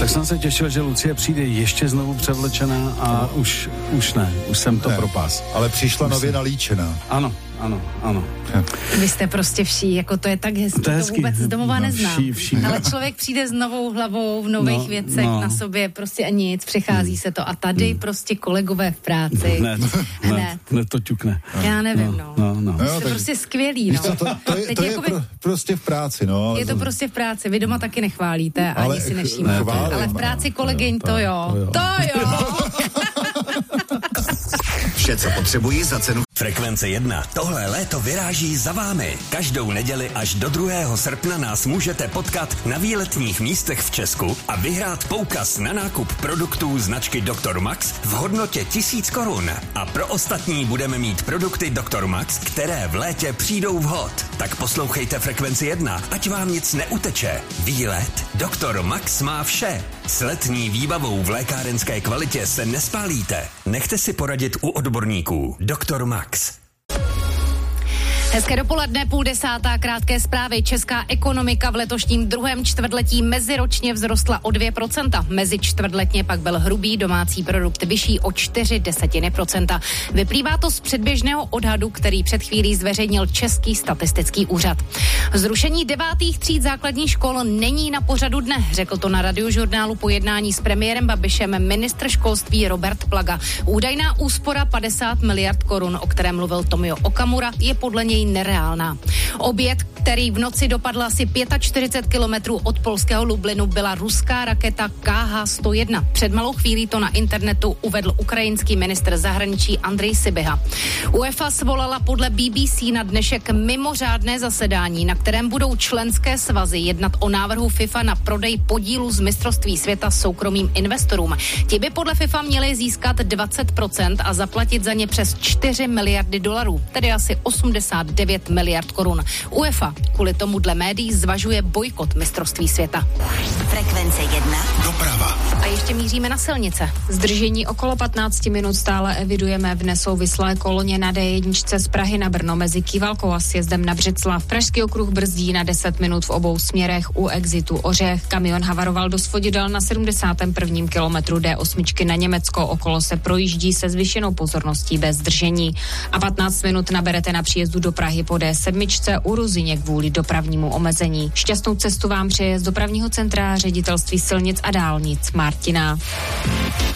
Tak jsem se těšil, že Lucie přijde ještě znovu převlečená a už ne, už jsem to propás. Ale přišla nově nalíčená. Ano. Vy jste prostě vší, jako to je tak hezký, to vůbec z domova neznám. Vší. Ale člověk přijde s novou hlavou v nových věcech na sobě prostě a nic, přichází se to a tady prostě kolegové v práci. Hned to ťukne. Já nevím, no. Jste prostě skvělý, no. To je prostě v práci, no. Je to prostě v práci, vy doma taky nechválíte, ani si nevšímáte. Ale v práci kolegyň to jo. Vše, co potřebuji za cenu Frekvence 1. Tohle léto vyráží za vámi. Každou neděli až do 2. srpna nás můžete potkat na výletních místech v Česku a vyhrát poukaz na nákup produktů značky Dr. Max v hodnotě 1000 korun. A pro ostatní budeme mít produkty Dr. Max, které v létě přijdou vhod. Tak poslouchejte Frekvenci 1, ať vám nic neuteče. Výlet Dr. Max má vše. S letní výbavou v lékárenské kvalitě se nespálíte. Nechte si poradit u odborníků. Dr. Max. Hezké dopoledne, 9:30, krátké zprávy. Česká ekonomika v letošním druhém čtvrtletí meziročně vzrostla o 2%. Mezičtvrtletně pak byl hrubý domácí produkt vyšší o 0,4%. Vyplývá to z předběžného odhadu, který před chvílí zveřejnil Český statistický úřad. Zrušení 9. tříd základních škol není na pořadu dne, řekl to na Radiožurnálu po jednání s premiérem Babišem ministr školství Robert Plaga. Údajná úspora 50 miliard korun, o které mluvil Tomio Okamura, je podle něj nereálná. Oběd, který v noci dopadl asi 45 kilometrů od polského Lublinu, byla ruská raketa KH-101. Před malou chvílí to na internetu uvedl ukrajinský ministr zahraničí Andrej Sybiha. UEFA svolala podle BBC na dnešek mimořádné zasedání, na kterém budou členské svazy jednat o návrhu FIFA na prodej podílu z mistrovství světa soukromým investorům. Ti by podle FIFA měli získat 20% a zaplatit za ně přes 4 miliardy dolarů, tedy asi 89 miliard korun. UEFA kvůli tomu dle médií zvažuje bojkot mistrovství světa. Frekvence 1. Doprava. A ještě míříme na silnice. Zdržení okolo 15 minut stále evidujeme v nesouvislé koloně na D1 z Prahy na Brno mezi Kývalkou a sjezdem na Břeclav. Pražský okruh brzdí na 10 minut v obou směrech u exitu Ořech. Kamion havaroval do svodidel na 71. kilometru D8 na Německo. Okolo se projíždí se zvýšenou pozorností bez zdržení. A 15 minut naberete na příjezdu do Prahy po D7 u Ruzyně kvůli dopravnímu omezení. Šťastnou cestu vám přeje z dopravního centra Ředitelství silnic a dálnic Martina.